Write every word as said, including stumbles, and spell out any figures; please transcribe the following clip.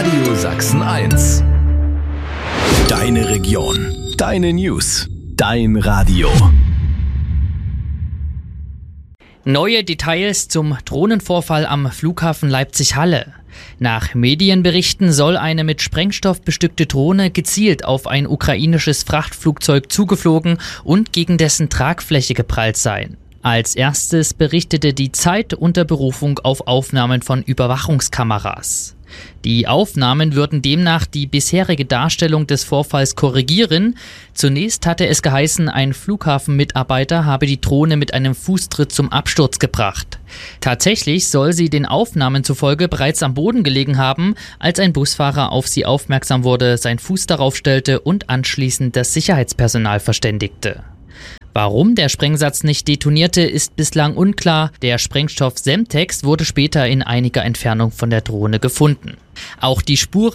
Radio Sachsen eins. Deine Region, deine News, dein Radio. Neue Details zum Drohnenvorfall am Flughafen Leipzig-Halle. Nach Medienberichten soll eine mit Sprengstoff bestückte Drohne gezielt auf ein ukrainisches Frachtflugzeug zugeflogen und gegen dessen Tragfläche geprallt sein. Als erstes berichtete die Zeit unter Berufung auf Aufnahmen von Überwachungskameras. Die Aufnahmen würden demnach die bisherige Darstellung des Vorfalls korrigieren. Zunächst hatte es geheißen, ein Flughafenmitarbeiter habe die Drohne mit einem Fußtritt zum Absturz gebracht. Tatsächlich soll sie den Aufnahmen zufolge bereits am Boden gelegen haben, als ein Busfahrer auf sie aufmerksam wurde, seinen Fuß darauf stellte und anschließend das Sicherheitspersonal verständigte. Warum der Sprengsatz nicht detonierte, ist bislang unklar. Der Sprengstoff Semtex wurde später in einiger Entfernung von der Drohne gefunden. Auch die Spuren